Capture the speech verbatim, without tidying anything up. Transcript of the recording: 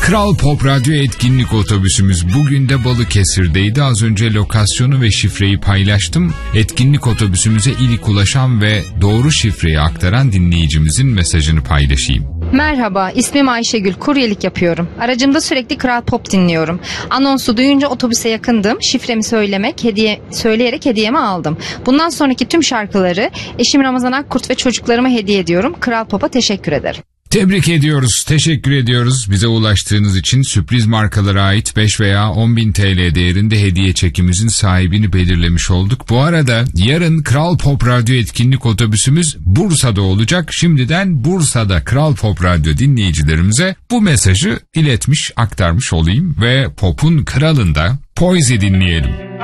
Kral Pop Radyo etkinlik otobüsümüz bugün de Balıkesir'deydi. Az önce lokasyonu ve şifreyi paylaştım. Etkinlik otobüsümüze ilk ulaşan ve doğru şifreyi aktaran dinleyicimizin mesajını paylaşayım. Merhaba, ismim Ayşegül, kuryelik yapıyorum. Aracımda sürekli Kral Pop dinliyorum. Anonsu duyunca otobüse yakındım. Şifremi söylemek, hediye söyleyerek hediyemi aldım. Bundan sonraki tüm şarkıları eşim Ramazan Akkurt ve çocuklarıma hediye ediyorum. Kral Pop'a teşekkür ederim. Tebrik ediyoruz, teşekkür ediyoruz. Bize ulaştığınız için sürpriz markalara ait beş veya on bin T L değerinde hediye çekimizin sahibini belirlemiş olduk. Bu arada yarın Kral Pop Radyo etkinlik otobüsümüz Bursa'da olacak. Şimdiden Bursa'da Kral Pop Radyo dinleyicilerimize bu mesajı iletmiş, aktarmış olayım ve Pop'un kralında Poise dinleyelim.